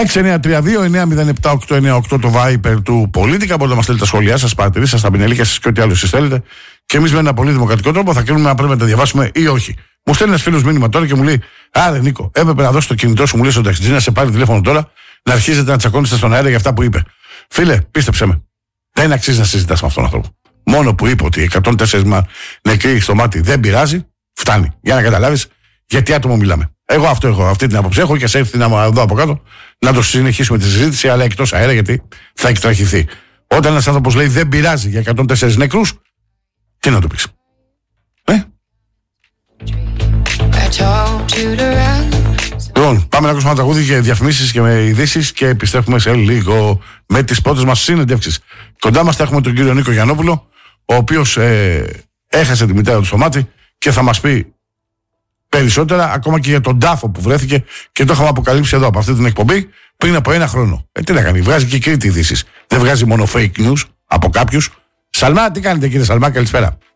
693-2-907-898 το Viper του Πολίτικα. Μπορείτε να μας στείλετε τα σχόλιά σας, παρατηρήσεις σας, τα πινελίκια σας και ό,τι άλλο εσείς θέλετε. Και εμείς με ένα πολύ δημοκρατικό τρόπο θα κρίνουμε αν πρέπει να τα διαβάσουμε ή όχι. Μου στέλνει ένας φίλος μήνυμα τώρα και μου λέει: Άρε Νίκο, έπρεπε να δώσει το κινητό σου, μου λέει στον ταξιτζή, να σε πάρει τηλέφωνο τώρα, να αρχίζετε να τσακώνεστε στον αέρα για αυτά που είπε. Φίλε, πίστεψε με. Δεν αξίζει να συζητάς με αυτόν τον άνθρωπο. Μόνο που είπε ότι 104 νεκροί στο μάτι δεν πειράζει, φτάνει. Για να καταλάβεις γιατί άτομο μιλάμε. Εγώ αυτή την άποψη έχω και σε έρθει να δω από κάτω να το συνεχίσουμε τη συζήτηση, αλλά εκτός αέρα γιατί θα εκτραχυθεί. Όταν ένας άνθρωπος λέει δεν πειράζει για 104 νεκρούς, τι να του πεις. Λοιπόν, πάμε να ακούσουμε ένα τραγούδι για διαφημίσεις και με ειδήσεις και επιστρέφουμε σε λίγο με τις πρώτες μας συνεντεύξεις. Κοντά μας θα έχουμε τον κύριο Νίκο Γιαννόπουλο, ο οποίος έχασε τη μητέρα του στο μάτι και θα μας πει περισσότερα ακόμα και για τον τάφο που βρέθηκε και το είχαμε αποκαλύψει εδώ από αυτή την εκπομπή πριν από ένα χρόνο. Τι να κάνει, βγάζει και Κρήτη ειδήσεις. Δεν βγάζει μόνο fake news από κάποιους. Σαλμά, τι κάνετε κύριε Σαλμά, καλησπέρα.